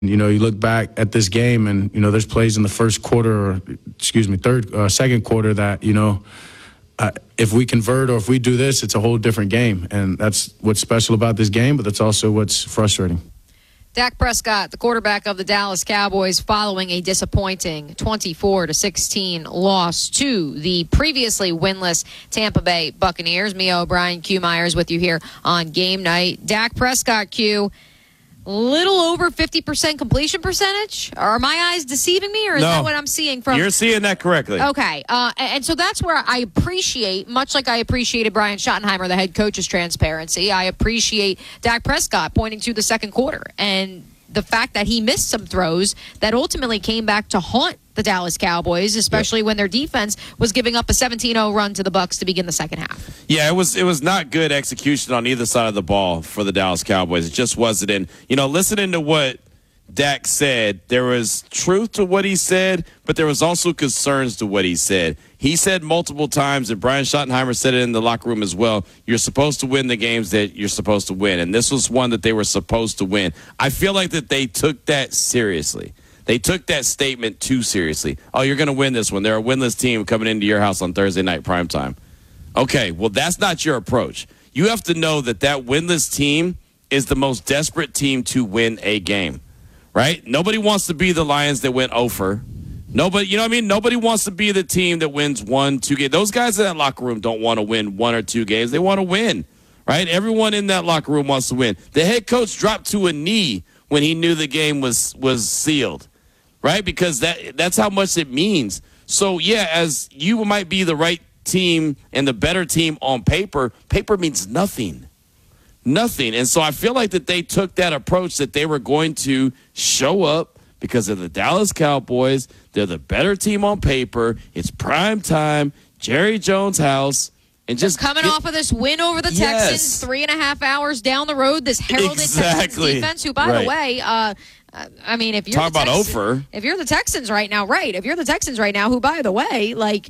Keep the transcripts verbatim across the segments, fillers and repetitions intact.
You know, you look back at this game and, you know, there's plays in the first quarter, or, excuse me, third, uh, second quarter that, you know, uh, if we convert or if we do this, it's a whole different game. And that's what's special about this game, but that's also what's frustrating. Dak Prescott, the quarterback of the Dallas Cowboys, following a disappointing twenty-four to sixteen loss to the previously winless Tampa Bay Buccaneers. Mia O'Brien, Q Myers with you here on Game Night. Dak Prescott, Q, little over fifty percent completion percentage? Are my eyes deceiving me, or is no, that what I'm seeing from? You're seeing that correctly. Okay. Uh, and so that's where I appreciate, much like I appreciated Brian Schottenheimer, the head coach's transparency, I appreciate Dak Prescott pointing to the second quarter and the fact that he missed some throws that ultimately came back to haunt the Dallas Cowboys, especially yep. when their defense was giving up a seventeen oh run to the Bucs to begin the second half. Yeah, it was it was not good execution on either side of the ball for the Dallas Cowboys. It just wasn't. And, you know, listening to what Dak said, there was truth to what he said, but there was also concerns to what he said. He said multiple times, and Brian Schottenheimer said it in the locker room as well, you're supposed to win the games that you're supposed to win. And this was one that they were supposed to win. I feel like that they took that seriously. They took that statement too seriously. Oh, you're going to win this one. They're a winless team coming into your house on Thursday night primetime. Okay, well, that's not your approach. You have to know that that winless team is the most desperate team to win a game, right? Nobody wants to be the Lions that went over. Nobody, you know what I mean? Nobody wants to be the team that wins one, two games. Those guys in that locker room don't want to win one or two games. They want to win, right? Everyone in that locker room wants to win. The head coach dropped to a knee when he knew the game was was sealed. Right? Because that that's how much it means. So, yeah, as you might be the right team and the better team on paper, paper means nothing. Nothing. And so I feel like that they took that approach that they were going to show up because of the Dallas Cowboys. They're the better team on paper. It's prime time, Jerry Jones' house. And just They're coming get, off of this win over the yes. Texans, three and a half hours down the road, this heralded exactly. Texans defense, who, by right. the way, uh, Uh, I mean, if you're talk the about Texans, Ofer, if you're the Texans right now, right? If you're the Texans right now, who, by the way, like,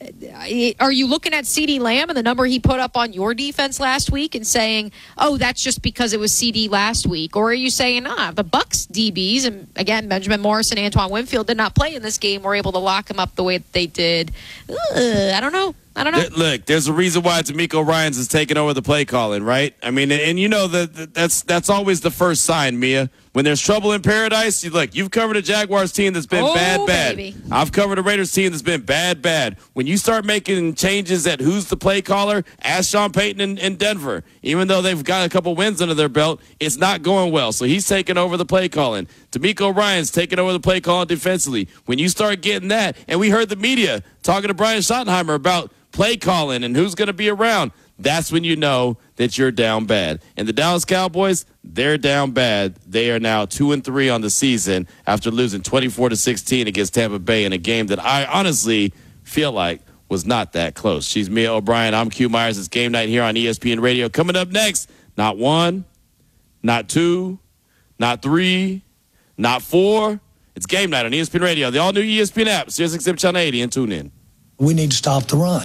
are you looking at CeeDee Lamb and the number he put up on your defense last week and saying, "Oh, that's just because it was C D last week," or are you saying, "Ah, the Bucs D Bs and again Benjamin Morris and Antoine Winfield did not play in this game. We're able to lock him up the way that they did"? Ugh, I don't know. I don't know. Look, there's a reason why D'Amico Ryans is taking over the play calling, right? I mean, and, and you know that that's that's always the first sign, Mia. When there's trouble in paradise, you look, you've covered a Jaguars team that's been oh, bad, bad. Baby. I've covered a Raiders team that's been bad, bad. When you start making changes at who's the play caller, ask Sean Payton in, in Denver. Even though they've got a couple wins under their belt, it's not going well. So he's taking over the play calling. D'Amico Ryans taking over the play calling defensively. When you start getting that, and we heard the media talking to Brian Schottenheimer about play calling and who's going to be around, that's when you know that you're down bad. And the Dallas Cowboys, they're down bad. They are now two and three on the season after losing twenty-four to sixteen against Tampa Bay in a game that I honestly feel like was not that close. She's Mia O'Brien. I'm Q Myers. It's Game Night here on E S P N Radio. Coming up next, not one, not two, not three, not four. It's Game Night on E S P N Radio. The all-new E S P N app, Sirius X M Channel eighty, and tune in. We need to stop the run.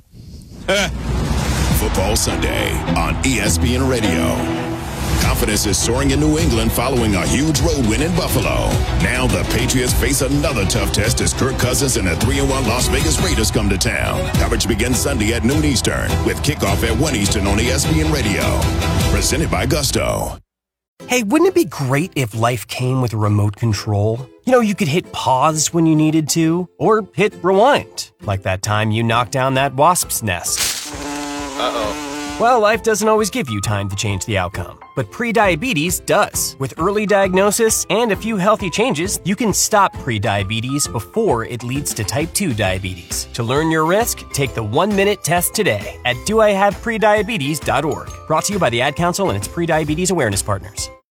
Football Sunday on E S P N Radio. Confidence is soaring in New England following a huge road win in Buffalo. Now the Patriots face another tough test as Kirk Cousins and the three and one Las Vegas Raiders come to town. Coverage begins Sunday at noon Eastern with kickoff at one Eastern on E S P N Radio. Presented by Gusto. Hey, wouldn't it be great if life came with a remote control? You know, you could hit pause when you needed to, or hit rewind, like that time you knocked down that wasp's nest. Uh-oh. Well, life doesn't always give you time to change the outcome, but prediabetes does. With early diagnosis and a few healthy changes, you can stop prediabetes before it leads to type two diabetes. To learn your risk, take the one-minute test today at do I have prediabetes dot org. Brought to you by the Ad Council and its prediabetes awareness partners.